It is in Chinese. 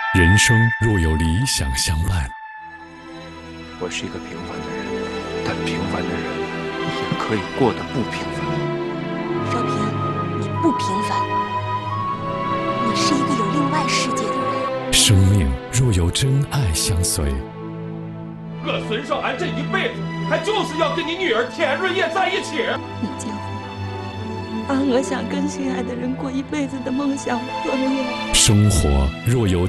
人生若有理想相伴， 我是一个平凡的人，但平凡的人也可以过得不平凡。 少平，你不平凡，你是一个有另外世界的人。 生命若有真爱相随， 我孙少安这一辈子，他就是要跟你女儿田瑞叶在一起。 你结婚，把我想跟心爱的人过一辈子的梦想破灭。 生活若有